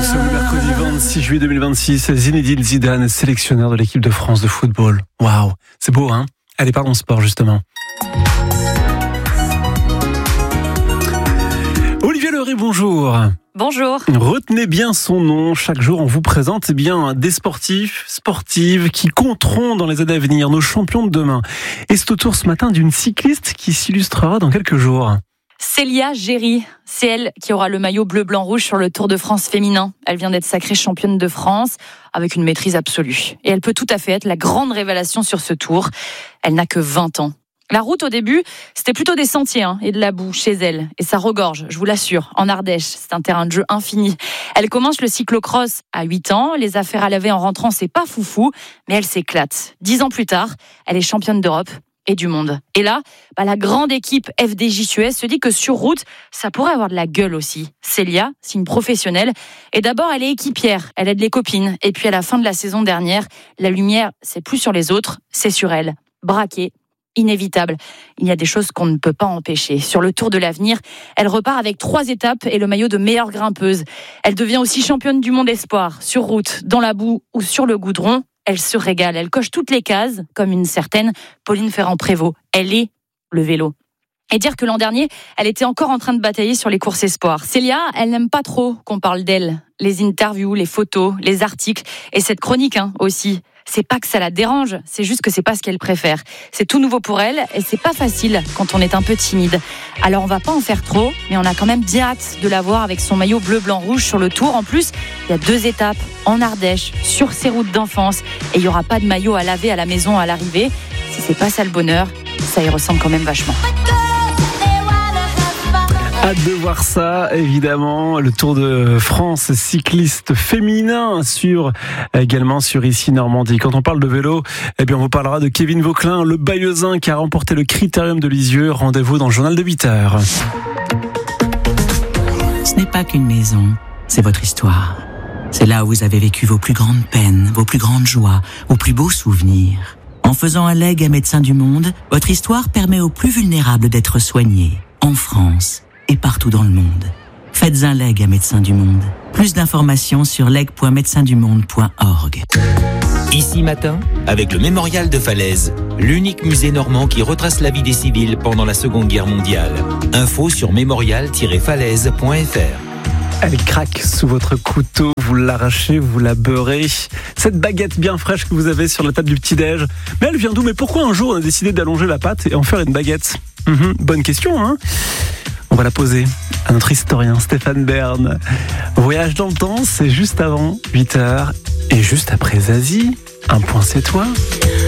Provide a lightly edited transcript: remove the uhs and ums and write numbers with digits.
sommes le mercredi 26 juillet 2026. Zinedine Zidane, sélectionneur de l'équipe de France de football. Waouh, c'est beau, hein? Allez, parlons sport, justement. Olivier Leray, bonjour. Bonjour. Retenez bien son nom. Chaque jour, on vous présente des sportives qui compteront dans les années à venir, nos champions de demain. Et c'est au tour ce matin d'une cycliste qui s'illustrera dans quelques jours. Célia Géry, c'est elle qui aura le maillot bleu-blanc-rouge sur le Tour de France féminin. Elle vient d'être sacrée championne de France avec une maîtrise absolue. Et elle peut tout à fait être la grande révélation sur ce Tour. Elle n'a que 20 ans. La route au début, c'était plutôt des sentiers et de la boue chez elle. Et ça regorge, je vous l'assure, en Ardèche. C'est un terrain de jeu infini. Elle commence le cyclocross à 8 ans. Les affaires à laver en rentrant, c'est pas foufou, mais elle s'éclate. 10 ans plus tard, elle est championne d'Europe et du monde. Et là, la grande équipe FDJ Suez se dit que sur route, ça pourrait avoir de la gueule aussi. Célia, c'est une professionnelle. Et d'abord, elle est équipière, elle aide les copines. Et puis à la fin de la saison dernière, la lumière, c'est plus sur les autres, c'est sur elle. Braquée, inévitable. Il y a des choses qu'on ne peut pas empêcher. Sur le Tour de l'avenir, elle repart avec 3 étapes et le maillot de meilleure grimpeuse. Elle devient aussi championne du monde espoir, sur route, dans la boue ou sur le goudron. Elle se régale, elle coche toutes les cases, comme une certaine Pauline Ferrand-Prévot. Elle est le vélo. Et dire que l'an dernier, elle était encore en train de batailler sur les courses espoirs. Célia, elle n'aime pas trop qu'on parle d'elle. Les interviews, les photos, les articles et cette chronique aussi. C'est pas que ça la dérange, c'est juste que c'est pas ce qu'elle préfère. C'est tout nouveau pour elle et c'est pas facile quand on est un peu timide. Alors on va pas en faire trop, mais on a quand même bien hâte de la voir avec son maillot bleu-blanc-rouge sur le Tour. En plus, il y a 2 étapes en Ardèche, sur ses routes d'enfance, et il y aura pas de maillot à laver à la maison à l'arrivée. Si c'est pas ça le bonheur, ça y ressemble quand même vachement. Hâte de voir ça, évidemment. Le Tour de France cycliste féminin également sur Ici Normandie. Quand on parle de vélo, on vous parlera de Kevin Vauquelin, le Bayeuxin qui a remporté le Critérium de Lisieux. Rendez-vous dans le journal de 8h. Ce n'est pas qu'une maison, c'est votre histoire. C'est là où vous avez vécu vos plus grandes peines, vos plus grandes joies, vos plus beaux souvenirs. En faisant un legs à Médecins du Monde, votre histoire permet aux plus vulnérables d'être soignés, en France et partout dans le monde. Faites un leg à Médecins du Monde. Plus d'informations sur leg.médecindumonde.org. Ici Matin, avec le Mémorial de Falaise, l'unique musée normand qui retrace la vie des civils pendant la Seconde Guerre mondiale. Info sur mémorial-falaise.fr. Elle craque sous votre couteau, vous l'arrachez, vous la beurrez. Cette baguette bien fraîche que vous avez sur la table du petit-déj, mais elle vient d'où? Mais pourquoi un jour on a décidé d'allonger la pâte et en faire une baguette? Bonne question, hein? On va la poser à notre historien Stéphane Bern. Voyage dans le temps, c'est juste avant 8h et juste après Zazie. Un point c'est toi.